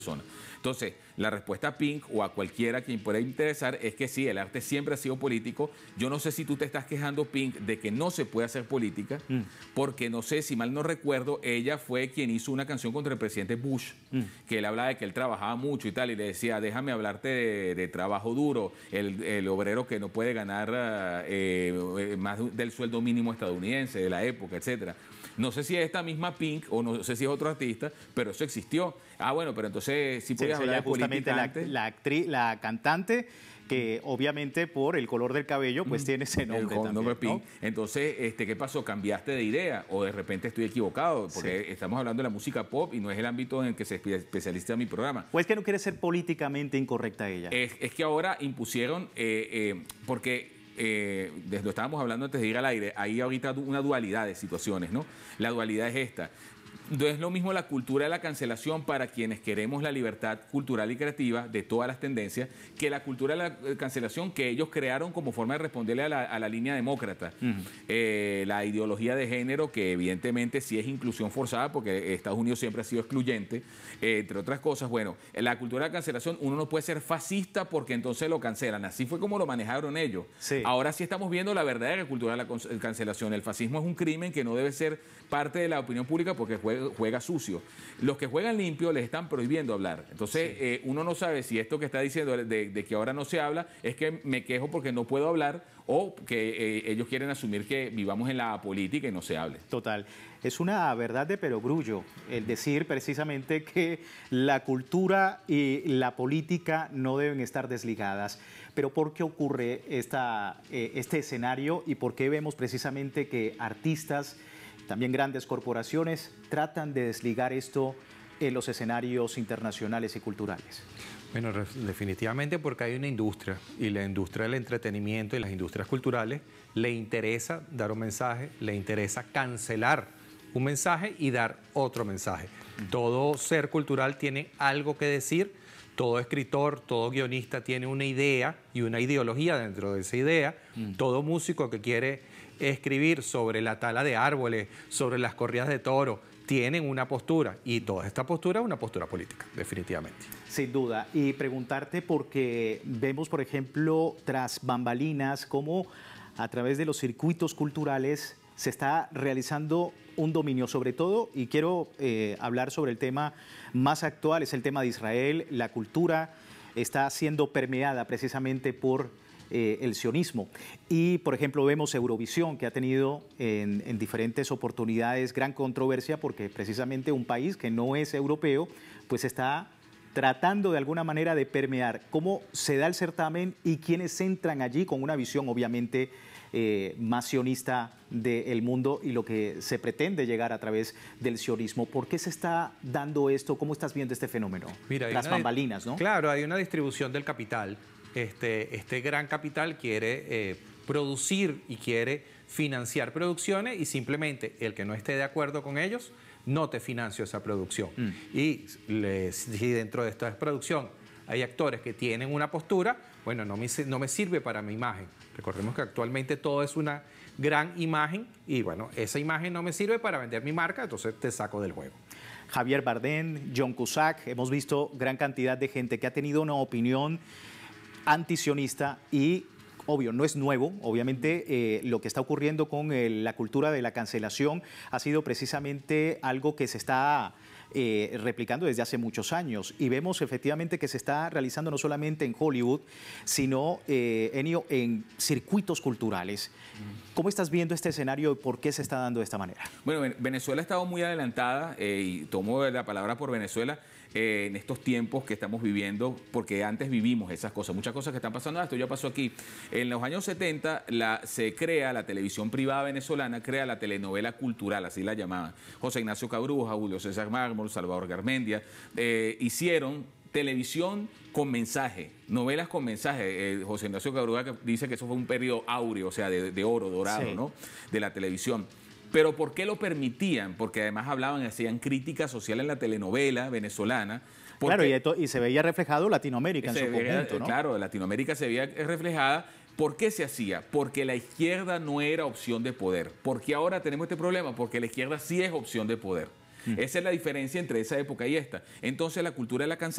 persona. Entonces, la respuesta a Pink o a cualquiera quien pueda interesar es que sí, el arte siempre ha sido político. Yo no sé si tú te estás quejando, Pink, de que no se puede hacer política, porque no sé, si mal no recuerdo, ella fue quien hizo una canción contra el presidente Bush, que él hablaba de que él trabajaba mucho y tal, y le decía, déjame hablarte de trabajo duro, el obrero que no puede ganar más del sueldo mínimo estadounidense de la época, etcétera. No sé si es esta misma Pink o no sé si es otro artista, pero eso existió. Ah, bueno, pero entonces sí podías hablar de justamente política antes. la actriz, la cantante, que obviamente por el color del cabello pues tiene ese nombre también, nombre Pink. ¿no? Entonces, ¿qué pasó? ¿Cambiaste de idea o de repente estoy equivocado? Porque estamos hablando de la música pop y no es el ámbito en el que se especializa mi programa. ¿O es que no quiere ser políticamente incorrecta ella? Es que ahora impusieron, porque lo estábamos hablando antes de ir al aire, hay ahorita una dualidad de situaciones, ¿no? La dualidad es esta. No es lo mismo la cultura de la cancelación para quienes queremos la libertad cultural y creativa de todas las tendencias, que la cultura de la cancelación que ellos crearon como forma de responderle a la línea demócrata. La ideología de género, que evidentemente sí es inclusión forzada, porque Estados Unidos siempre ha sido excluyente, entre otras cosas. Bueno, la cultura de la cancelación, uno no puede ser fascista porque entonces lo cancelan. Así fue como lo manejaron ellos. Ahora sí estamos viendo la verdadera cultura de la cancelación. El fascismo es un crimen que no debe ser parte de la opinión pública porque juega sucio. Los que juegan limpio les están prohibiendo hablar. Entonces, uno no sabe si esto que está diciendo de que ahora no se habla es que me quejo porque no puedo hablar o que ellos quieren asumir que vivamos en la política y no se hable. Total. Es una verdad de perogrullo el decir precisamente que la cultura y la política no deben estar desligadas. Pero ¿por qué ocurre este escenario y por qué vemos precisamente que artistas, también grandes corporaciones, tratan de desligar esto en los escenarios internacionales y culturales? Bueno, definitivamente porque hay una industria, y la industria del entretenimiento y las industrias culturales le interesa dar un mensaje, le interesa cancelar un mensaje y dar otro mensaje. Todo ser cultural tiene algo que decir, todo escritor, todo guionista tiene una idea y una ideología dentro de esa idea, todo músico que quiere escribir sobre la tala de árboles, sobre las corridas de toros, tienen una postura, y toda esta postura es una postura política, definitivamente. Sin duda. Y preguntarte porque vemos, por ejemplo, tras bambalinas, cómo a través de los circuitos culturales se está realizando un dominio, sobre todo, y quiero hablar sobre el tema más actual, es el tema de Israel. La cultura está siendo permeada precisamente por el sionismo. Y, por ejemplo, vemos Eurovisión, que ha tenido en diferentes oportunidades gran controversia, porque precisamente un país que no es europeo, pues está tratando de alguna manera de permear cómo se da el certamen y quienes entran allí con una visión, obviamente, más sionista del mundo y lo que se pretende llegar a través del sionismo. ¿Por qué se está dando esto? ¿Cómo estás viendo este fenómeno? Mira, las bambalinas, ¿no? Claro, hay una distribución del capital. Este gran capital quiere producir y quiere financiar producciones, y simplemente el que no esté de acuerdo con ellos no te financio esa producción. Y si dentro de esta producción hay actores que tienen una postura, bueno, no me sirve para mi imagen. Recordemos que actualmente todo es una gran imagen y, bueno, esa imagen no me sirve para vender mi marca, entonces te saco del juego. Javier Bardem, John Cusack, hemos visto gran cantidad de gente que ha tenido una opinión antisionista y, obvio, no es nuevo. Obviamente lo que está ocurriendo con la cultura de la cancelación ha sido precisamente algo que se está replicando desde hace muchos años, y vemos efectivamente que se está realizando no solamente en Hollywood, sino Ennio, en circuitos culturales. ¿Cómo estás viendo este escenario y por qué se está dando de esta manera? Bueno, Venezuela ha estado muy adelantada, y tomo la palabra por Venezuela, en estos tiempos que estamos viviendo, porque antes vivimos esas cosas, muchas cosas que están pasando. Esto ya pasó aquí. En los años 70 se crea la televisión privada venezolana, crea la telenovela cultural, así la llamaban. José Ignacio Cabruja, Julio César Mármol, Salvador Garmendia, hicieron televisión con mensaje, novelas con mensaje. José Ignacio Cabruja dice que eso fue un periodo áureo, o sea, de oro, dorado, ¿no?, de la televisión. Pero ¿por qué lo permitían? Porque además hacían crítica social en la telenovela venezolana. Claro, y se veía reflejado Latinoamérica en su conjunto, ¿no? Claro, Latinoamérica se veía reflejada. ¿Por qué se hacía? Porque la izquierda no era opción de poder. ¿Por qué ahora tenemos este problema? Porque la izquierda sí es opción de poder. Esa es la diferencia entre esa época y esta. Entonces la cultura de la cancelación